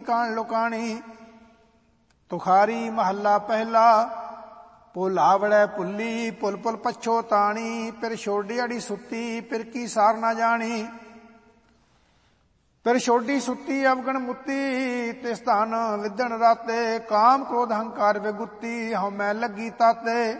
ਕਾਣ ਲੁਕਾਣੀ। ਤੁਖਾਰੀ ਮਹੱਲਾ ਪਹਿਲਾ। ਪੁਲ ਆਵੜੈ ਪੁੱਲੀ ਪੁਲ ਪੁਲ ਪਛੋ ਤਾਣੀ। ਫਿਰ ਛੋਡੀ ਅੜੀ ਸੁੱਤੀ ਫਿਰ ਕੀ ਸਾਰ ਨਾ ਜਾਣੀ। ਫਿਰ ਛੋਡੀ ਸੁੱਤੀ ਅਵਗਣ ਮੁੱਤੀ ਤਿਸ ਧਨ ਵਿਦਣ ਰਾਤੇ। ਕਾਮ ਕ੍ਰੋਧ ਹੰਕਾਰ ਵਿਗੁੱਤੀ ਹਉ ਮੈਂ ਲੱਗੀ ਤਾਤੇ।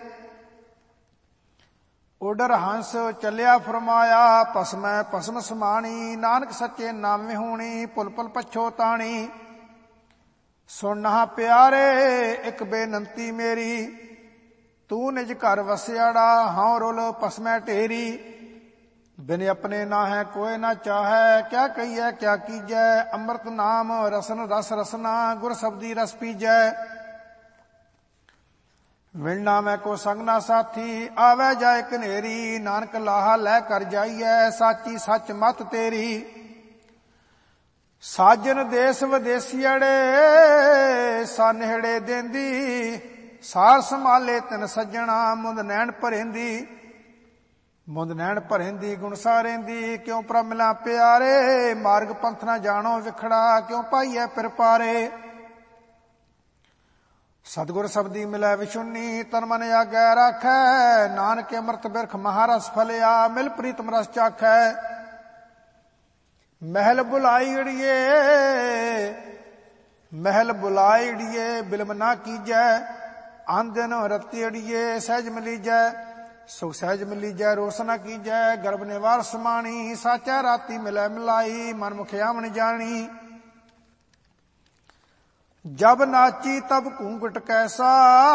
ਉਡਰ ਹੰਸ ਚੱਲਿਆ ਫਰਮਾਇਆ ਭਸਮੈ ਭਸਮ ਸਮਾਣੀ। ਨਾਨਕ ਸੱਚੇ ਨਾਮੇ ਹੋਣੀ ਪੁਲ ਪੁਲ ਪਛੋ ਤਾਣੀ। ਸੁਣਨਾ ਪਿਆਰੇ ਇੱਕ ਬੇਨੰਤੀ ਮੇਰੀ। ਤੂੰ ਨਿਜ ਘਰ ਵਸਿਆੜਾ ਹਉ ਰੁਲ ਭਸਮੈ ਢੇਰੀ। ਬਿਨ ਆਪਣੇ ਨਾ ਹੈ ਕੋਇ ਨਾ ਚਾਹੈ ਕਿਆ ਕਹੀਐ ਕਿਆ ਕੀਜੈ। ਅੰਮ੍ਰਿਤ ਨਾਮ ਰਸਨ ਰਸ ਰਸਨਾ ਗੁਰ ਸਬਦੀ ਰਸ ਪੀਜੈ। ਮਿਲਣਾ ਮੈਂ ਕੋ ਸੰਗ ਨਾ ਸਾਥੀ ਆਵੈ ਜਾਏ ਕਨੇਰੀ। ਨਾਨਕ ਲਾਹਾ ਲੈ ਕਰ ਜਾਈਐ ਸਾਚੀ ਸੱਚ ਮਤ ਤੇਰੀ। ਸਾਜਨ ਦੇਸ ਵਿਦੇਸੀਅੜੇ ਸਾਨੇੜੇ ਦੇਂਦੀ। ਸਾਰ ਸੰਭਾਲੇ ਤਿਨ ਸੱਜਣਾ ਮੁੰਦ ਨੈਣ ਭਰੇਂਦੀ। ਮੁੰਦ ਨੈਣ ਭਰੇਂਦੀ ਗੁਣ ਸਾਰੇਂਦੀ। ਕਿਉ ਪ੍ਰਭ ਮਿਲਾ ਪਿਆਰੇ ਮਾਰਗ ਪੰਥ ਨਾ ਜਾਣੋ ਵਿਖੜਾ। ਕਿਉ ਪਾਈਐ ਫਿਰ ਪਾਰੇ। ਸਤਿਗੁਰ ਸਬਦੀ ਮਿਲੈ ਵਿਸ਼ੁੰਨੀ ਤਨ ਮਨ ਆਗੈ ਰਾਖੈ। ਨਾਨਕ ਅੰਮ੍ਰਿਤ ਬਿਰਖ ਮਹਾਰਸ ਫਲਿਆ ਮਿਲ ਪ੍ਰੀਤਮ ਰਸ ਚਾਖੈ। ਮਹਿਲ ਬੁਲਾਈ ਅੜੀਏ ਮਹਿਲ ਬੁਲਾਈ ਅੜੀਏ ਬਿਲਮ ਨਾ ਕੀਜੈ। ਆਂਦਨ ਰਤੀ ਅੜੀਏ ਸਹਿਜ ਮਿਲੀਜੈ। ਸੁਖ ਸਹਿਜ ਮਿਲੀਜੈ ਰੋਸ ਨਾ ਕੀਜੈ। ਗਰਭ ਨਿਵਾਰ ਸਮਾਣੀ ਸਾਚਾ ਰਾਤੀ ਮਿਲੈ ਮਿਲਾਈ। ਮਨ ਮੁਖ ਆਵਣ ਜਾਣੀ। ਜਬ ਨਾਚੀ ਤਬ ਘੂੰਘਟ ਕੈਸਾ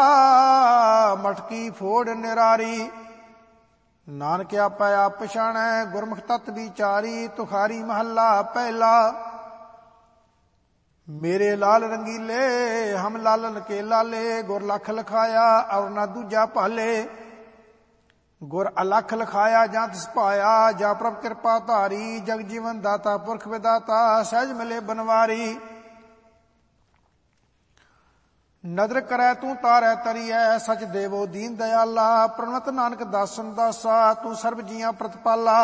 ਮਟਕੀ ਫੋੜ ਨਿਰਾਰੀ। ਨਾਨਕ ਆਪੈ ਆਪ ਪਛਾਣੈ ਗੁਰਮੁਖ ਤਤ ਵਿਚਾਰੀ। ਤੁਖਾਰੀ ਮਹੱਲਾ ਪਹਿਲਾ। ਮੇਰੇ ਲਾਲ ਰੰਗੀਲੇ ਹਮ ਲਾਲਨ ਕੇ ਲਾਲੇ। ਗੁਰ ਲਖ ਲਖਾਇਆ ਔਰ ਨਾ ਦੂਜਾ ਭਾਲੇ। ਗੁਰ ਅਲਖ ਲਖਾਇਆ ਜਾਂ ਤਿਸ ਪਾਇਆ। ਜਾ ਪ੍ਰਭ ਕਿਰਪਾ ਧਾਰੀ ਜਗ ਜੀਵਨ ਦਾਤਾ ਪੁਰਖ ਵਿਦਾਤਾ। ਸਹਿਜ ਮਿਲੇ ਬਨਵਾਰੀ। ਨਦਰ ਕਰੈ ਤੂੰ ਤਾਰੈ ਤਰੀਐ ਸਚ ਦੇਵੋ ਦੀਨ ਦਇਆਲਾ। ਪ੍ਰਣਵਤ ਨਾਨਕ ਦਾਸਨ ਦਾਸਾ ਤੂੰ ਸਰਬ ਜੀਆਂ ਪ੍ਰਤਪਾਲਾ।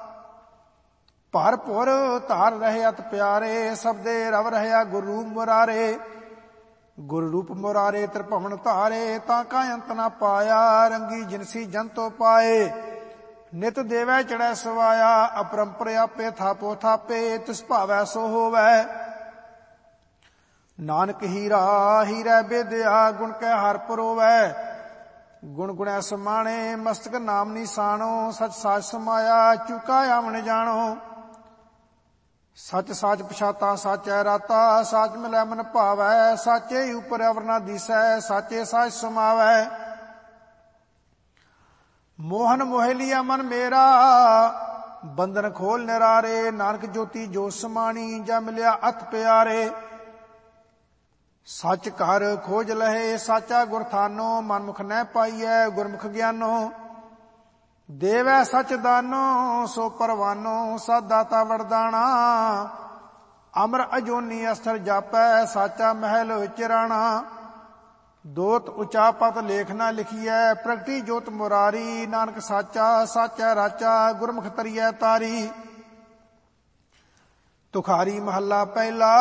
ਭਰਪੁਰ ਧਾਰ ਰਹੇ ਅਤ ਪਿਆਰੇ ਸਬਦੇ ਰਵ ਰਹਿਆ ਗੁਰ ਰੂਪ ਮੁਰਾਰੇ। ਗੁਰ ਰੂਪ ਮੁਰਾਰੇ ਤ੍ਰਿਭਵਨ ਧਾਰੇ ਤਾਂ ਕਾ ਅੰਤ ਨਾ ਪਾਇਆ। ਰੰਗੀ ਜਿਨਸੀ ਜੰਤੋ ਪਾਏ ਨਿਤ ਦੇਵੈ ਚੜੈ ਸਵਾਇਆ। ਅਪਰੰਪਰ ਆਪੇ ਥਾਪੋ ਥਾਪੇ ਤਿਸ ਭਾਵੈ ਸੋ ਹੋਵੈ। ਨਾਨਕ ਹੀਰਾ ਹੀਰੈ ਬੇਦਿਆ ਗੁਣ ਕੈ ਹਰ ਪਰੋਵੈ। ਗੁਣ ਗੁਣੈ ਸਮਾਣੇ ਮਸਤਕ ਨਾਮ ਨਿਸ਼ਾਨੋ। ਸਚ ਸਾਚ ਸਮਾਇਆ ਚੁਕਾ ਆਵਣ ਜਾਣੋ। ਸਚ ਸਾਚ ਪਛਾਤਾ ਸਾਚੈ ਰਾਤਾ। ਸਾਚ ਮਿਲੈ ਮਨ ਭਾਵੈ ਸਾਚੇ ਉਪਰ ਅਵਰ ਨਾ ਦਿਸੈ। ਸਾਚੇ ਸਾਚ ਸਮਾਵੈ। ਮੋਹਨ ਮੋਹਿ ਲਿਆ ਮਨ ਮੇਰਾ ਬੰਧਨ ਖੋਲ ਨਿਰਾਰੇ। ਨਾਨਕ ਜੋਤੀ ਜੋ ਸਮਾਣੀ ਜਾ ਮਿਲਿਆ ਅਤ ਪਿਆਰੇ। ਸੱਚ ਘਰ ਖੋਜ ਲਹੇ ਸਾਚਾ ਗੁਰ ਥਾਨੋ। ਮਨਮੁਖ ਨਹਿ ਪਾਈਐ ਗੁਰਮੁਖ ਗਿਆਨੋ। ਦੇਵੈ ਸਚ ਦਾਨੋ ਸੋ ਪਰਵਾਨੋ। ਸਤ ਦਾਤਾ ਵਰਦਾਣਾ ਅਮਰ ਅਜੋਨੀ ਅਸਥਰ ਜਾਪੈ। ਸਾਚਾ ਮਹਿਲ ਚਿਰਾਣਾ। ਦੋਤ ਉਚਾ ਪਤ ਲੇਖ ਨਾ ਲਿਖੀਐ ਪ੍ਰਗਟੀ ਜੋਤ ਮੁਰਾਰੀ। ਨਾਨਕ ਸਾਚਾ ਸਾਚਾ ਰਾਚਾ ਗੁਰਮੁਖ ਤਰੀਐ ਤਾਰੀ। ਤੁਖਾਰੀ ਮਹੱਲਾ ਪਹਿਲਾ।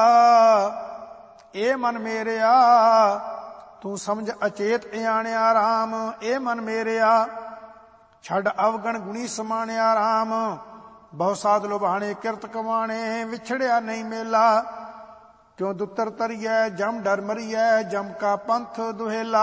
ਏ ਮਨ ਮੇਰਿਆ ਤੂੰ ਸਮਝ ਅਚੇਤ ਇਆਣਿਆ ਰਾਮ। ਏ ਮਨ ਮੇਰਿਆ ਛੱਡ ਅਵਗਣ ਗੁਣੀ ਸਮਾਣਿਆ ਰਾਮ। ਬਹੁ ਸਾਧ ਲੁਭਾਣੇ ਕਿਰਤ ਕਮਾਣੇ। ਵਿਛੜਿਆ ਨਹੀਂ ਮੇਲਾ ਕਿਉਂ ਦੁੱਤਰ ਤਰੀਐ। ਜਮ ਡਰ ਮਰੀਐ ਜਮ ਕਾ ਪੰਥ ਦੁਹੇਲਾ।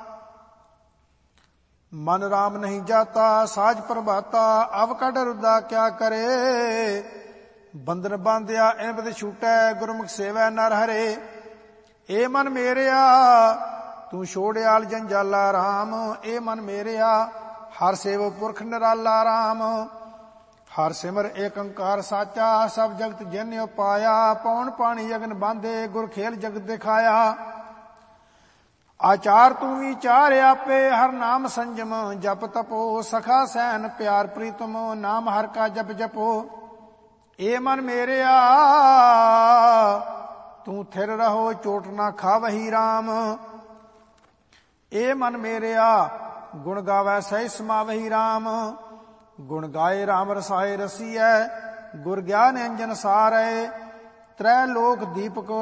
ਮਨ ਰਾਮ ਨਹੀਂ ਜਾਤਾ ਸਾਜ ਪ੍ਰਭਾਤਾ। ਅਵ ਕੱਢ ਰੁਦਾ ਕਿਆ ਕਰੇ। ਬੰਧਨ ਬਾਂਧਿਆ ਇਨ ਬਿਦ ਛੂਟੈ ਗੁਰਮੁਖ ਸੇਵੈ ਨਰ ਹਰੇ। ਏ ਮਨ ਮੇਰਿਆ ਤੂੰ ਛੋੜਿਆਲ ਜੰਜਾਲਾ ਰਾਮ। ਏ ਮਨ ਮੇਰਿਆ ਹਰ ਸੇਵ ਪੁਰਖ ਨਿਰਾਲਾ ਰਾਮ। ਹਰ ਸਿਮਰ ਏਕ ਓੰਕਾਰ ਸਾਚਾ ਸਭ ਜਗਤ ਜਿਨ ਉਪਾਇਆ। ਪੌਣ ਪਾਣੀ ਅਗਨ ਬਾਂਧੇ ਗੁਰ ਖੇਲ ਜਗਤ ਦਿਖਾਇਆ। ਆਚਾਰ ਤੂੰ ਵਿਚਾਰ ਆਪੇ ਹਰ ਨਾਮ ਸੰਜਮ ਜਪ ਤਪੋ। ਸਖਾ ਸੈਨ ਪਿਆਰ ਪ੍ਰੀਤਮ ਨਾਮ ਹਰ ਕਾ ਜਪ ਜਪੋ। ਏ ਮਨ ਮੇਰਿਆ ਤੂੰ ਥਿਰ ਰਹੋ ਚੋਟ ਨਾ ਖਾਵਹੀ ਰਾਮ। ਏ ਮਨ ਮੇਰਿਆ ਗੁਣ ਗਾਵੈ ਸਹਿ ਸਮਾਵਹੀ ਰਾਮ। ਗੁਣ ਗਾਏ ਰਾਮ ਰਸਾਏ ਰਸੀਐ। ਗੁਰ ਗਿਆਨ ਅੰਜਨ ਸਾਰੈ। ਤ੍ਰੈ ਲੋਕ ਦੀਪਕ